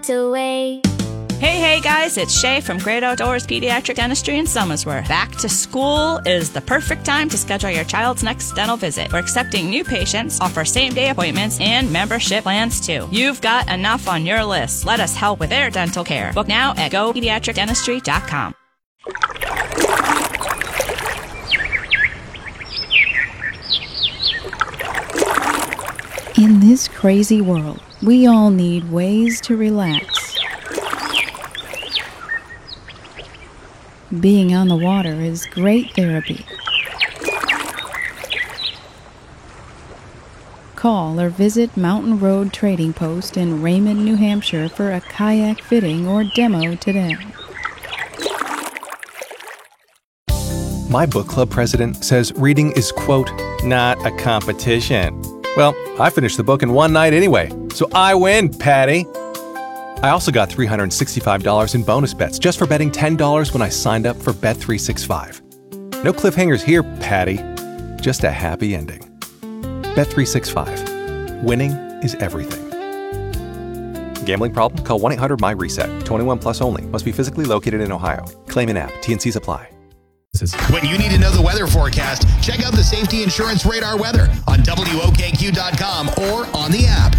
went away. Hey guys, it's Shay from Great Outdoors Pediatric Dentistry in Somersworth. Back to school is the perfect time to schedule your child's next dental visit. We're accepting new patients, offer same-day appointments, and membership plans too. You've got enough on your list. Let us help with their dental care. Book now at gopediatricdentistry.com. In this crazy world, we all need ways to relax. Being on the water is great therapy. Call or visit Mountain Road Trading Post in Raymond, New Hampshire for a kayak fitting or demo today. My book club president says reading is, quote, not a competition. Well, I finished the book in one night anyway, so I win, Patty. I also got $365 in bonus bets just for betting $10 when I signed up for Bet365. No cliffhangers here, Patty. Just a happy ending. Bet365. Winning is everything. Gambling problem? Call 1-800-MY-RESET. 21 plus only. Must be physically located in Ohio. Claim in app. T&Cs apply. When you need to know the weather forecast, check out the Safety Insurance Radar weather on WOKQ.com or on the app.